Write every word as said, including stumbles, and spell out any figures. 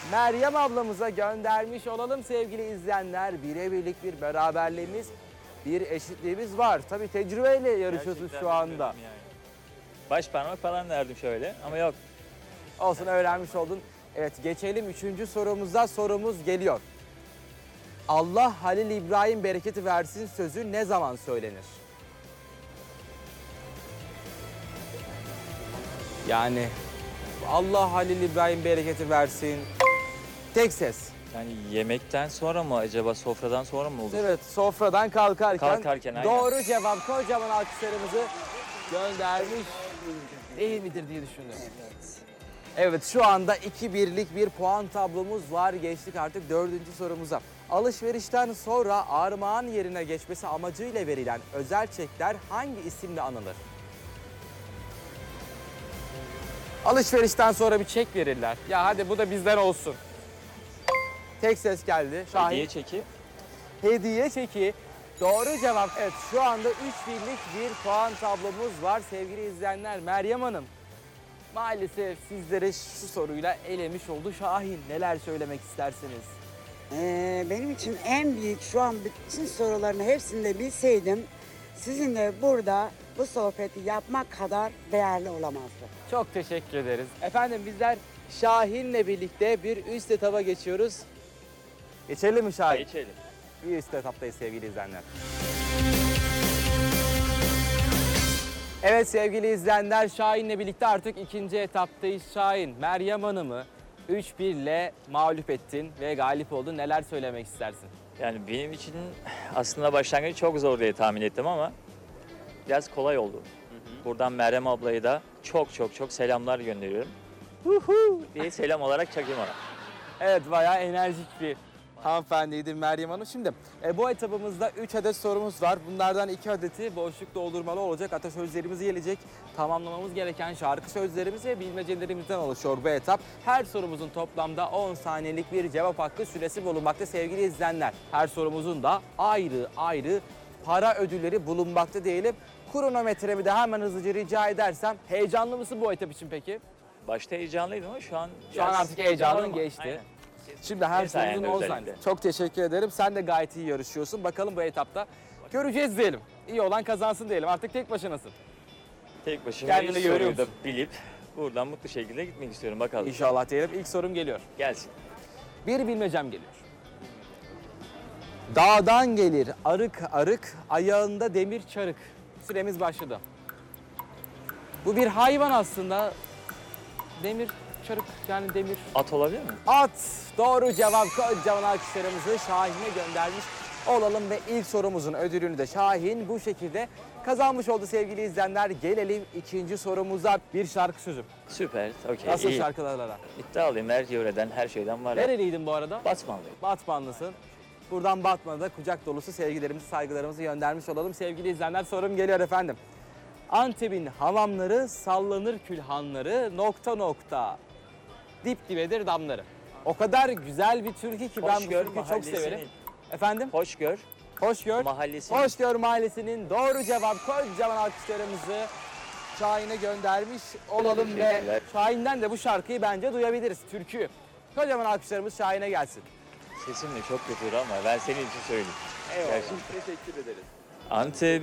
Meryem ablamıza göndermiş olalım sevgili izleyenler. Birebirlik bir beraberliğimiz, bir eşitliğimiz var. Tabii tecrübeyle yarışıyorsun Gerçekten şu anda. bilmiyorum yani. Baş parmak falan derdim şöyle ama yok. Olsun, öğrenmiş oldun. Evet, geçelim üçüncü sorumuza. Sorumuz geliyor. Allah Halil İbrahim bereketi versin sözü ne zaman söylenir? Yani Allah Halil İbrahim bereketi versin. Tek ses. Yani yemekten sonra mı acaba, sofradan sonra mı olur? Evet, sofradan kalkarken. Kalkarken, aynen. Doğru cevap. Kocaman alkışlarımızı göndermiş değil midir diye düşündüm. Evet, şu anda iki birlik bir puan tablomuz var. Geçtik artık dördüncü sorumuza. Alışverişten sonra armağan yerine geçmesi amacıyla verilen özel çekler hangi isimle anılır? Alışverişten sonra bir çek verirler. Ya hadi bu da bizden olsun. Tek ses geldi. Şahin. Hediye çeki. Hediye çeki. Doğru cevap. Evet, şu anda üç birlik bir puan tablomuz var sevgili izleyenler. Meryem Hanım maalesef sizlere şu soruyla elemiş oldu. Şahin, neler söylemek istersiniz? Ee, benim için en büyük şu an bütün soruların hepsini de bilseydim sizinle burada bu sohbeti yapmak kadar değerli olamazdı. Çok teşekkür ederiz. Efendim bizler Şahin'le birlikte bir üst etaba geçiyoruz. Geçelim mi Şahin? Geçelim. Bir üst etaptayız sevgili izleyenler. Evet sevgili izleyenler, Şahin'le birlikte artık ikinci etaptayız. Şahin, Meryem Hanım'ı üç bir ile mağlup ettin ve galip oldun. Neler söylemek istersin? Yani benim için aslında başlangıç çok zor diye tahmin ettim ama biraz kolay oldu. Buradan Meryem ablayı da çok çok çok selamlar gönderiyorum. Huhu diye selam olarak çakayım ona. Evet, bayağı enerjik bir hanımefendiydi Meryem Hanım. Şimdi e, bu etabımızda üç adet sorumuz var. Bunlardan iki adeti boşluk doldurmalı olacak. Atasözlerimiz gelecek. Tamamlamamız gereken şarkı sözlerimiz ve bilmecelerimizden oluşuyor bu etap. Her sorumuzun toplamda on saniyelik bir cevap hakkı süresi bulunmakta sevgili izleyenler. Her sorumuzun da ayrı ayrı para ödülleri bulunmakta diyelim. Kronometremi de hemen hızlıca rica edersem. Heyecanlı mısın bu etap için peki? Başta heyecanlıydım ama şu an Şu an biraz artık heyecanın normal. geçti. Aynen. Şimdi her Bir sayende sorunun on özellikle. saniye. Çok teşekkür ederim. Sen de gayet iyi yarışıyorsun. Bakalım bu etapta göreceğiz diyelim. İyi olan kazansın diyelim. Artık tek başınasın. Tek başıma Kendini bir görüyor soruyu da musun? bilip buradan mutlu şekilde gitmek istiyorum. Bakalım. İnşallah diyelim. İlk sorum geliyor. Gelsin. Bir bilmecem geliyor. Dağdan gelir arık arık, ayağında demir çarık. Süremiz başladı. Bu bir hayvan aslında. Demir çarık, yani demir. At olabilir mi? At. Doğru cevap. Kocaman alkışlarımızı Şahin'e göndermiş olalım ve ilk sorumuzun ödülünü de Şahin bu şekilde kazanmış oldu sevgili izleyenler. Gelelim ikinci sorumuza. Bir şarkı sözü. Süper. Okey. Nasıl iyi. şarkılarla? İddialıyım. Her yöreden, her şeyden var. ya. Nereliydin bu arada? Batmanlıyım. Batmanlısın. Buradan Batman'a da kucak dolusu sevgilerimizi, saygılarımızı göndermiş olalım. Sevgili izleyenler, sorum geliyor efendim. Antep'in hamamları, sallanır külhanları, nokta nokta. Dip dibedir damları. O kadar güzel bir türkü ki ben bu Hoşgör türküyü çok Mahallesi'nin- severim. Efendim? Hoşgör Hoşgör. Mahallesi. Hoşgör Mahallesi'nin doğru cevap. Kocaman alkışlarımızı Şahin'e göndermiş olalım ve Teşekkürler. Şahin'den de bu şarkıyı bence duyabiliriz, türküyü. Kocaman alkışlarımız Şahin'e gelsin. Sesim de çok kötüdür ama ben senin için söyleyeyim. Eyvallah. Gerçekten. Teşekkür ederiz. Antep'in